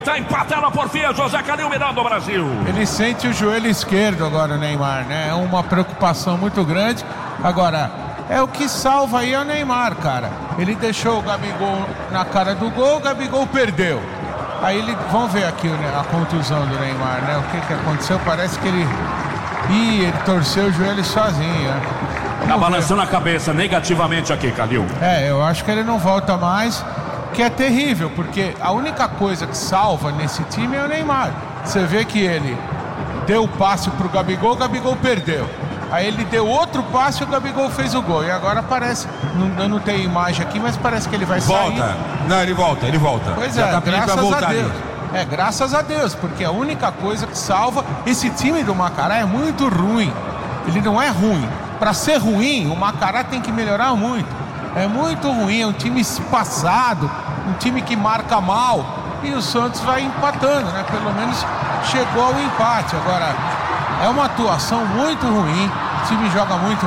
Tá empatando a porfia, José Calil mirando o Brasil. Ele sente o joelho esquerdo agora, o Neymar, né? É uma preocupação muito grande. Agora, é o que salva aí é o Neymar, cara. Ele deixou o Gabigol na cara do gol, o Gabigol perdeu. Aí vamos ver aqui a contusão do Neymar, né? O que aconteceu? Parece que ele torceu o joelho sozinho, né? Tá balançando a cabeça negativamente aqui, Calil. Eu acho que ele não volta mais. Que é terrível, porque a única coisa que salva nesse time é o Neymar. Você vê que ele deu o passe pro Gabigol, o Gabigol perdeu. Aí ele deu outro passe e o Gabigol fez o gol. E agora parece, eu não tenho imagem aqui, mas parece que ele vai sair. Volta. Não, ele volta. Pois é, graças a Deus. Graças a Deus, porque a única coisa que salva, esse time do Macará é muito ruim. Ele não é ruim. Para ser ruim, o Macará tem que melhorar muito. É muito ruim, é um time espaçado, um time que marca mal. E o Santos vai empatando, né? Pelo menos chegou ao empate. Agora, é uma atuação muito ruim, o time joga muito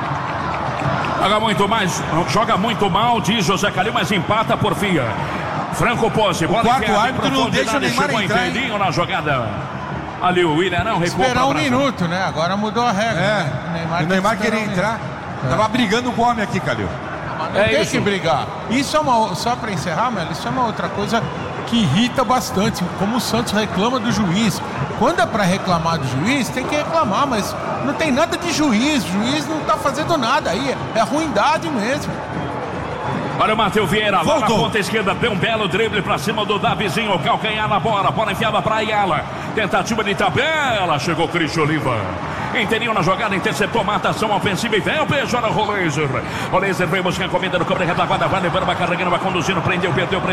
mal. Joga muito mal, diz José Calil, mas empata por porfia. Franco Pose, o quarto árbitro não deixa o Neymar entrar, inteirinho na jogada. Ali o Willian não recuou. Esperar um minuto, né? Agora mudou a regra. Né? O Neymar queria entrar. Tava brigando com o homem aqui, Calil. Não tem que brigar. Isso é só para encerrar, Melo, isso é uma outra coisa que irrita bastante, como o Santos reclama do juiz. Quando é para reclamar do juiz, tem que reclamar, mas não tem nada de juiz. O juiz não tá fazendo nada aí, é ruindade mesmo. Olha o Matheus Vieira, lá na ponta esquerda, deu um belo drible pra cima do Davizinho, calcanhar na bola enfiada pra Ayala, tentativa de tabela, chegou Cristian Oliva. Inteirinho na jogada, interceptou, mata ação ofensiva e vem o beijo na Roleiser. Roleiser veio buscar a comida do cobre retaguarda, vai levando, vai carregando, vai conduzindo, prendeu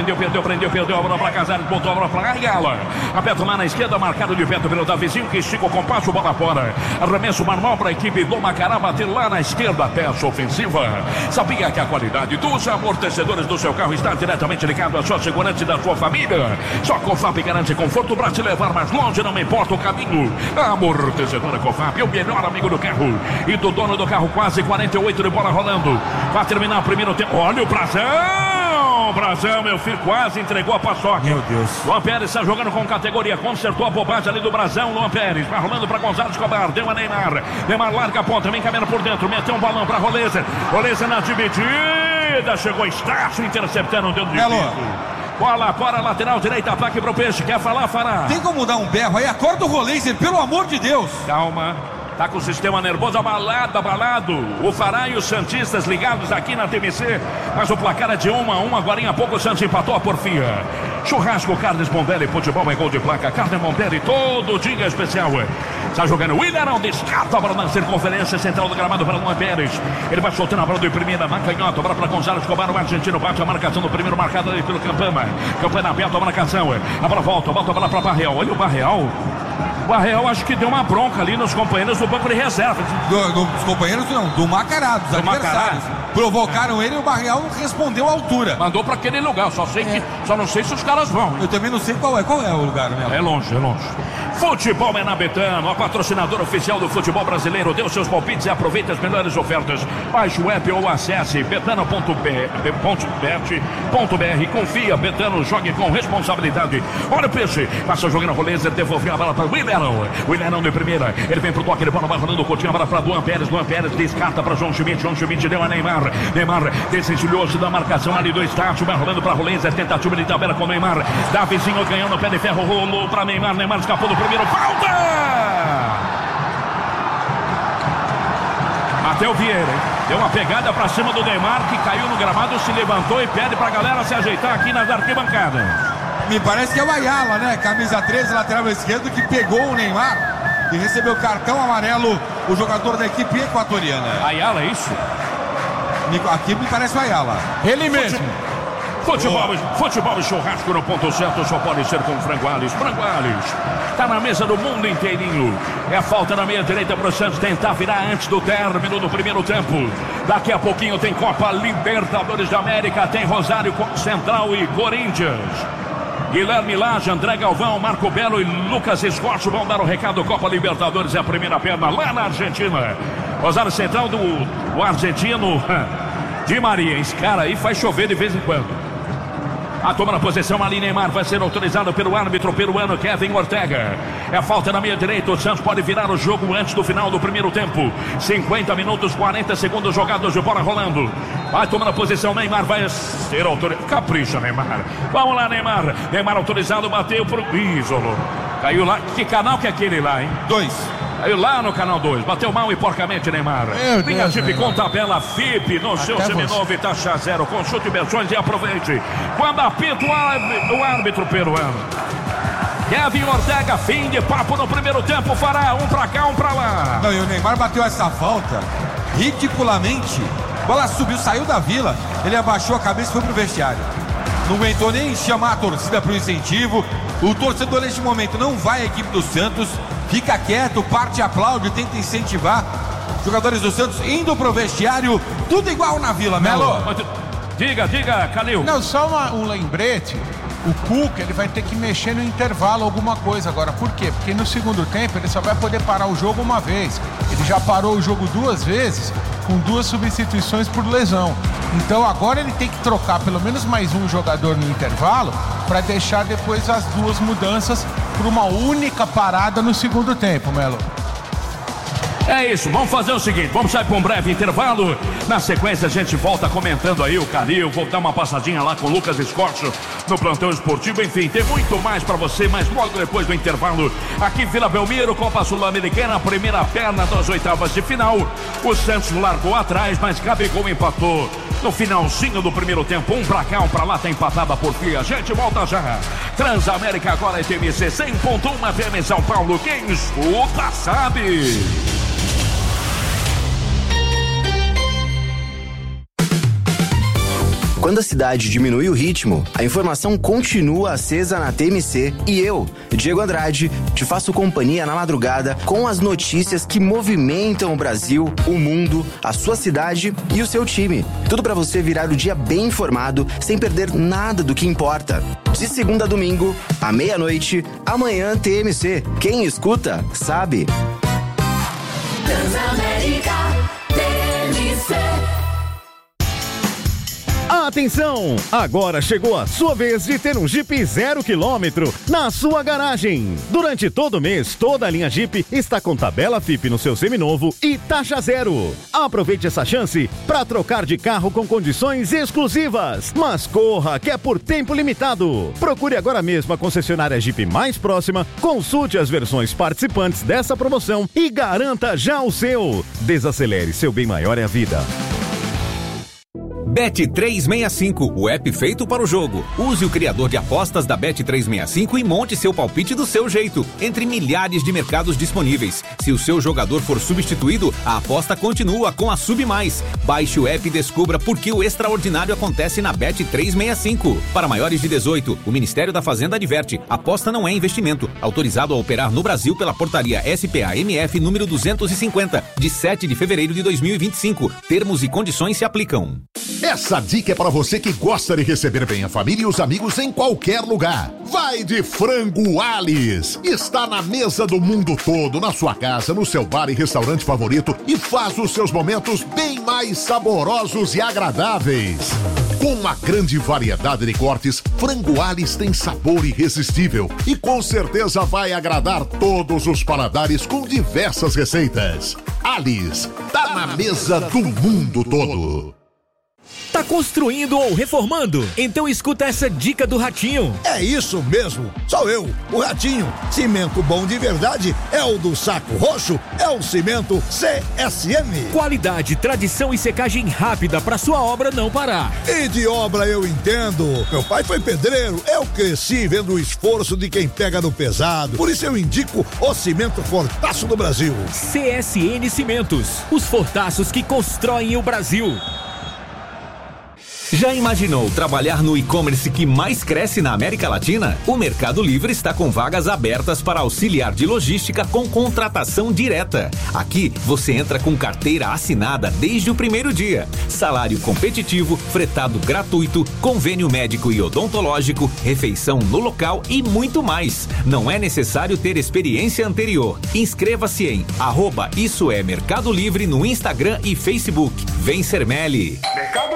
a bola pra Casares, botou a bola pra Ayala. Aperta lá na esquerda, marcado de perto pelo Davizinho, que estica o compasso, bola fora. Arremesso manual pra equipe do Macará, bater lá na esquerda, peça ofensiva. Sabia que a qualidade dos amortecedores do seu carro está diretamente ligado à sua segurança e da sua família? Só a Cofap garante conforto para te levar mais longe, não importa o caminho. A amortecedora Cofap, melhor amigo do carro e do dono do carro, quase 48 de bola rolando, vai terminar o primeiro tempo. Olha o Brazão, meu filho, quase entregou a paçoca. Meu Deus. Luan Pérez está jogando com categoria, consertou a bobagem ali do Brazão. Luan Pérez vai rolando para Gonzalo Escobar, deu a Neymar larga a ponta, vem caminhando por dentro, meteu um balão para Roleiser na dividida, chegou Estácio interceptando o dedo de bola para a lateral direita, ataque pro Peixe. Quer falar, Fará? Tem como dar um berro aí? Acorda o Roleiser, pelo amor de Deus. Calma. Tá com o sistema nervoso abalado. O Fará e os santistas ligados aqui na TMC. Mas o placar é de 1-1. Agora em pouco o Santos empatou a porfia. Churrasco Carnes Mondelli, futebol é gol de placa. Carne Mondelli, todo dia especial. Está jogando o Willian, descarta a bola na circunferência central do gramado para Luan Pérez. Ele vai soltando a bola de primeira, na canhota, bola para Gonzalo Escobar, o argentino bate a marcação do primeiro marcado ali pelo Campana. Campana aberto a marcação. A bola volta a bola para Barreal. Olha o Barreal. O Barreal acho que deu uma bronca ali nos companheiros do banco de reserva. Dos companheiros não, do Macará, dos adversários. Provocaram ele e o Barreal não respondeu à altura. Mandou para aquele lugar, só não sei se os caras vão. Eu também não sei qual é o lugar, né? É longe. Futebol é na Betano, a patrocinadora oficial do futebol brasileiro. Dê os seus palpites e aproveite as melhores ofertas. Baixe o app ou acesse betano.bet.br. Confia, Betano, jogue com responsabilidade. Olha o Peixe, passa jogando a Roleiser, devolveu a bola para o Willian de primeira. Ele vem pro toque, ele bola vai rolando o Coutinho, a bola para Luan Pérez descarta para João Schmidt deu a Neymar desencilhou-se da marcação ali do Estácio, vai rolando para Roleiser, tentativa de tabela com o Neymar. Davizinho ganhando o pé de ferro, rolou para Neymar escapou do primeiro, falta! Matheus Vieira, hein? Deu uma pegada para cima do Neymar, que caiu no gramado, se levantou e pede pra galera se ajeitar aqui nas arquibancadas. Me parece que é o Ayala, né? Camisa 13, lateral esquerdo, que pegou o Neymar e recebeu cartão amarelo, o jogador da equipe equatoriana. Ayala, é isso? Aqui me parece o Ayala. Ele mesmo. Futebol e churrasco no ponto certo só pode ser com Frango Alves. Tá na mesa do mundo inteirinho. É falta na meia direita pro Santos tentar virar antes do término do primeiro tempo. Daqui a pouquinho tem Copa Libertadores da América, tem Rosário Central e Corinthians. Guilherme Lage, André Galvão, Marco Belo e Lucas Escorcho vão dar o recado. Copa Libertadores é a primeira perna lá na Argentina. Rosário Central do argentino Di Maria. Esse cara aí faz chover de vez em quando. A toma na posição ali, Neymar vai ser autorizado pelo árbitro peruano Kevin Ortega. É falta na meia direita, o Santos pode virar o jogo antes do final do primeiro tempo. 50 minutos, 40 segundos jogados de bola rolando. Vai tomar na posição, Neymar vai ser autorizado. Capricha, Neymar. Vamos lá, Neymar. Neymar autorizado, bateu pro Isolo. Caiu lá, que canal que é aquele lá, hein? 2. Caiu lá no canal 2, bateu mal e porcamente, Neymar. Linha Jeep com tabela FIP no seu seminovo e taxa zero. Consulte versões e aproveite. Quando apita o árbitro peruano. Kevin Ortega, fim de papo no primeiro tempo, fará um pra cá, um pra lá. Não, e o Neymar bateu essa falta ridiculamente. A bola subiu, saiu da Vila, ele abaixou a cabeça e foi pro vestiário. Não aguentou nem chamar a torcida pro incentivo. O torcedor neste momento não vai à equipe do Santos, fica quieto, parte, aplaude, tenta incentivar. Jogadores do Santos indo pro vestiário, tudo igual na Vila, Melo. Diga, Calil. Não, só um lembrete. O Cuca, ele vai ter que mexer no intervalo alguma coisa agora. Por quê? Porque no segundo tempo ele só vai poder parar o jogo uma vez. Ele já parou o jogo 2 vezes, com 2 substituições por lesão. Então agora ele tem que trocar pelo menos mais um jogador no intervalo para deixar depois as 2 mudanças por uma única parada no segundo tempo, Melo. É isso, vamos fazer o seguinte, vamos sair para um breve intervalo. Na sequência a gente volta comentando aí o Calil. Vou dar uma passadinha lá com o Lucas Escorcio no plantão esportivo. Enfim, tem muito mais para você, mas logo depois do intervalo, aqui Vila Belmiro, Copa Sul-Americana, primeira perna das oitavas de final. O Santos largou atrás, mas Gabigol empatou no finalzinho do primeiro tempo. Um pra cá, um pra lá, tá empatada por fim. A gente volta já. Transamérica agora é TMC 100.1 FM São Paulo. Quem escuta sabe. Quando a cidade diminui o ritmo, a informação continua acesa na TMC e eu, Diego Andrade, te faço companhia na madrugada com as notícias que movimentam o Brasil, o mundo, a sua cidade e o seu time. Tudo para você virar o dia bem informado, sem perder nada do que importa. De segunda a domingo, à meia-noite, amanhã TMC. Quem escuta, sabe. Transamérica TMC. Atenção! Agora chegou a sua vez de ter um Jeep 0 km na sua garagem. Durante todo o mês, toda a linha Jeep está com tabela FIP no seu seminovo e taxa zero. Aproveite essa chance para trocar de carro com condições exclusivas. Mas corra, que é por tempo limitado. Procure agora mesmo a concessionária Jeep mais próxima, consulte as versões participantes dessa promoção e garanta já o seu. Desacelere, seu bem maior é a vida. Bet365, o app feito para o jogo. Use o criador de apostas da Bet365 e monte seu palpite do seu jeito, entre milhares de mercados disponíveis. Se o seu jogador for substituído, a aposta continua com a Sub+. Baixe o app e descubra por que o extraordinário acontece na Bet365. Para maiores de 18, o Ministério da Fazenda adverte: aposta não é investimento. Autorizado a operar no Brasil pela portaria SPA-MF número 250, de 7 de fevereiro de 2025. Termos e condições se aplicam. Essa dica é para você que gosta de receber bem a família e os amigos em qualquer lugar. Vai de Frango Alice. Está na mesa do mundo todo, na sua casa, no seu bar e restaurante favorito e faz os seus momentos bem mais saborosos e agradáveis. Com uma grande variedade de cortes, Frango Alice tem sabor irresistível e com certeza vai agradar todos os paladares com diversas receitas. Alice, tá na mesa do mundo todo. Tá construindo ou reformando? Então escuta essa dica do Ratinho. É isso mesmo, sou eu, o Ratinho. Cimento bom de verdade é o do Saco Roxo, é o cimento CSM. Qualidade, tradição e secagem rápida para sua obra não parar. E de obra eu entendo. Meu pai foi pedreiro, eu cresci vendo o esforço de quem pega no pesado. Por isso eu indico o cimento Fortaço do Brasil. CSN Cimentos, os fortaços que constroem o Brasil. Já imaginou trabalhar no e-commerce que mais cresce na América Latina? O Mercado Livre está com vagas abertas para auxiliar de logística com contratação direta. Aqui você entra com carteira assinada desde o primeiro dia. Salário competitivo, fretado gratuito, convênio médico e odontológico, refeição no local e muito mais. Não é necessário ter experiência anterior. Inscreva-se em @IsoEMercado Livre no Instagram e Facebook. Vem ser Meli. Mercado